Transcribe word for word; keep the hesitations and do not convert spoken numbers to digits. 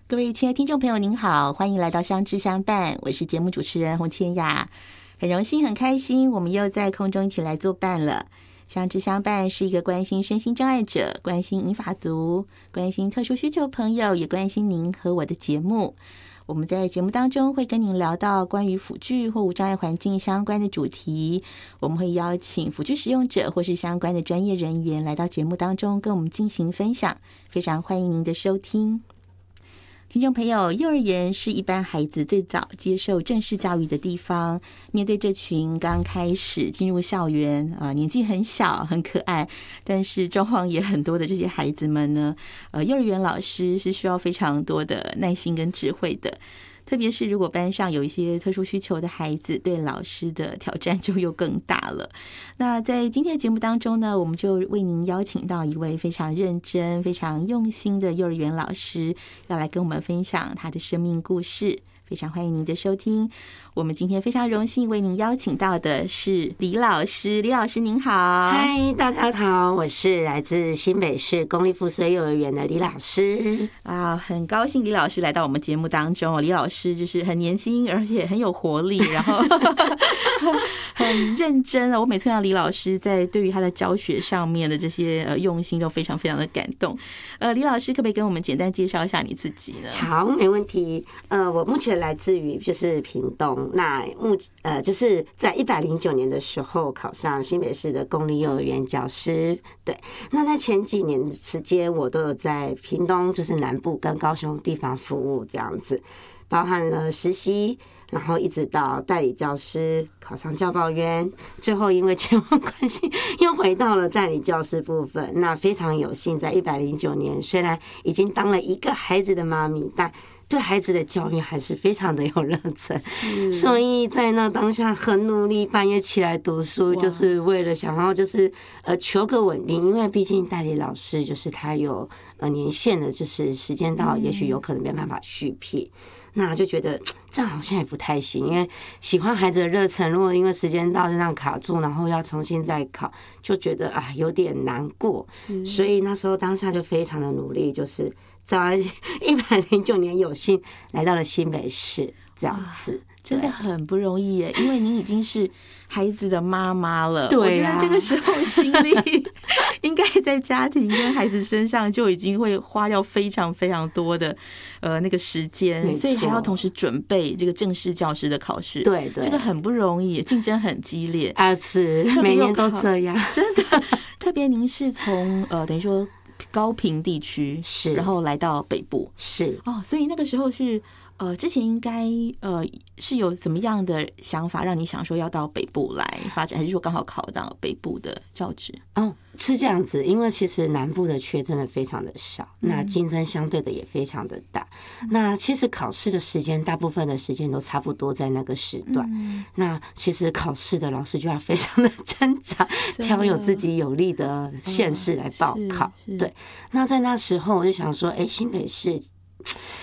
各位亲爱的听众朋友您好，欢迎来到相知相伴，我是节目主持人洪千雅，很荣幸很开心我们又在空中一起来作伴了。相知相伴是一个关心身心障碍者，关心银发族，关心特殊需求朋友，也关心您和我的节目。我们在节目当中会跟您聊到关于辅具或无障碍环境相关的主题，我们会邀请辅具使用者或是相关的专业人员来到节目当中跟我们进行分享，非常欢迎您的收听。听众朋友，幼儿园是一般孩子最早接受正式教育的地方。面对这群刚开始进入校园啊、呃，年纪很小、很可爱，但是状况也很多的这些孩子们呢，呃，幼儿园老师是需要非常多的耐心跟智慧的。特别是如果班上有一些特殊需求的孩子，对老师的挑战就又更大了。那在今天的节目当中呢，我们就为您邀请到一位非常认真、非常用心的幼儿园老师，要来跟我们分享他的生命故事。非常欢迎您的收听。我们今天非常荣幸为您邀请到的是李老师。李老师您好。 嗨，大家好，我是来自新北市公立附设幼儿园的李老师啊，很高兴李老师来到我们节目当中。李老师就是很年轻，而且很有活力，然后很认真。我每次看到李老师在对于他的教学上面的这些呃用心，都非常非常的感动。呃，李老师可不可以跟我们简单介绍一下你自己呢？ 好，没问题。呃，我目前来自于就是屏东，那目呃就是在一百零九年的时候考上新北市的公立幼儿园教师。对，那在前几年时间，我都有在屏东就是南部跟高雄地方服务这样子，包含了实习，然后一直到代理教师，考上教保员，最后因为结婚关系又回到了代理教师部分。那非常有幸，在一百零九年，虽然已经当了一个孩子的妈咪，但对孩子的教育还是非常的有热忱，所以在那当下很努力，半夜起来读书，就是为了想要就是呃求个稳定，因为毕竟代理老师就是他有呃年限的，就是时间到，也许有可能没办法续聘。那就觉得这样好像也不太行，因为喜欢孩子的热忱，如果因为时间到就这样卡住，然后要重新再考，就觉得啊有点难过。所以那时候当下就非常的努力，就是在一百零九年有幸来到了新北市这样子。 真的很不容易耶，因为您已经是孩子的妈妈了。 对啊， 我觉得这个时候心力应该在家庭跟孩子身上就已经会花掉非常非常多的呃那个时间，所以还要同时准备这个正式教师的考试。 对对， 这个很不容易，竞争很激烈。 啊，是每年都这样， 真的。特别您是从呃等于说高屏地区是， 然后来到北部是哦，所以那个时候是。呃，之前应该呃是有怎么样的想法让你想说要到北部来发展，还是说刚好考到北部的教职？ 哦，是这样子，因为其实南部的缺真的非常的少，那竞争相对的也非常的大。嗯、那其实考试的时间，大部分的时间都差不多在那个时段。嗯、那其实考试的老师就要非常的挣扎，挑有自己有利的县市来报考。哦、对，那在那时候我就想说，哎，新北市。